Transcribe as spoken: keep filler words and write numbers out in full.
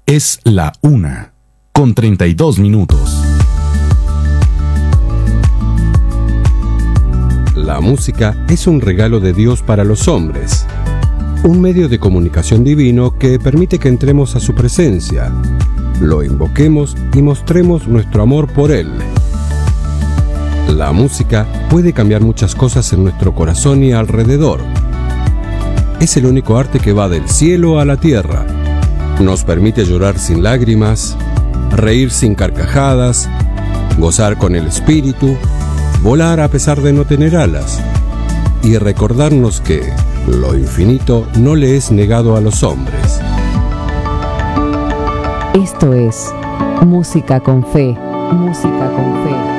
Es la una, con treinta y dos minutos. La música es un regalo de Dios para los hombres, un medio de comunicación divino que permite que entremos a su presencia, lo invoquemos y mostremos nuestro amor por Él. La música puede cambiar muchas cosas en nuestro corazón y alrededor. Es el único arte que va del cielo a la tierra. Nos permite llorar sin lágrimas, reír sin carcajadas, gozar con el espíritu, volar a pesar de no tener alas y recordarnos que lo infinito no le es negado a los hombres. Esto es Música con Fe. Música con Fe.